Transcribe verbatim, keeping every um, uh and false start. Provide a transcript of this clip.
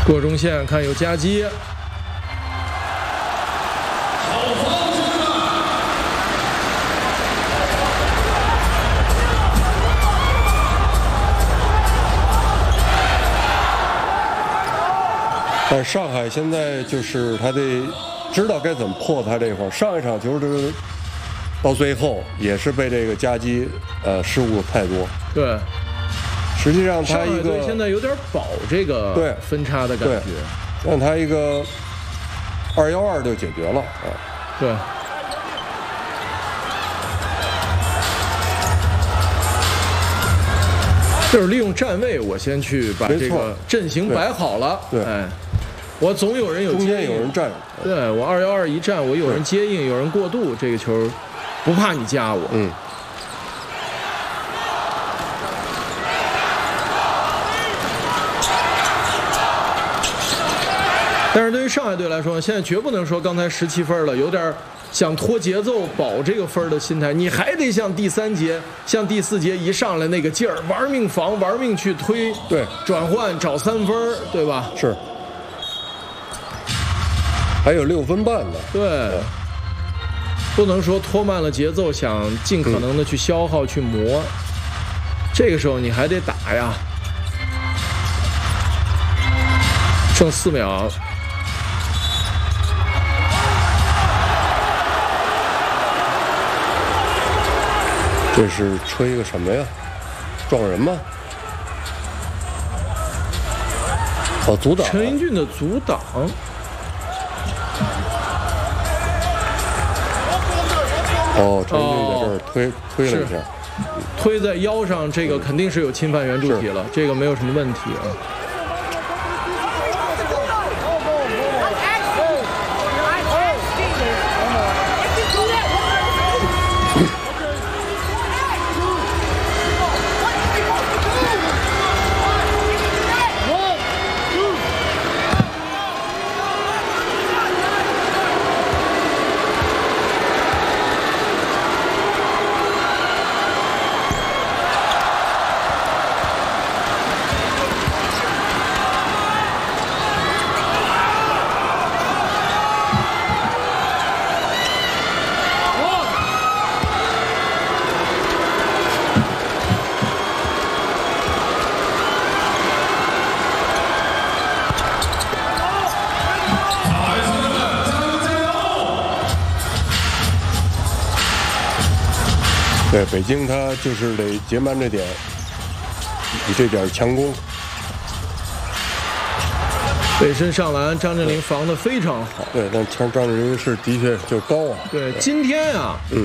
过中线看有夹击。 但上海现在就是他得知道该怎么破他这块。上一场球就是到最后也是被这个夹击呃失误太多。 对， 实际上他一个现在有点保这个对分差的感觉， 让他一个二幺二就解决了啊。 对。 就是利用站位，我先去把这个阵型摆好了。 对， 哎，我总有人有中间有人站。 对我二幺二一站，我有人接应，有人过渡，这个球不怕你夹我。 嗯。 但是对于上海队来说，现在绝不能说刚才十七分了，有点。 想拖节奏保这个分的心态，你还得像第三节、像第四节一上来那个劲儿，玩命防、玩命去推， 对， 转换找三分，对吧？ 是。还有六分半呢。 对。不能说拖慢了节奏，想尽可能的去消耗、嗯、去磨，这个时候你还得打呀。剩四秒。 这是吹一个什么呀？撞人吗？哦，阻挡。 陈英俊的阻挡。 哦，陈英俊在这儿推、哦、推了一下， 推在腰上，这个肯定是有侵犯圆柱体了，这个没有什么问题啊。 对，北京他就是得节慢这点，以这点强攻。 背身上篮，张镇麟防得非常好。 对，但张张镇麟是的确就高啊。 对，今天啊，嗯。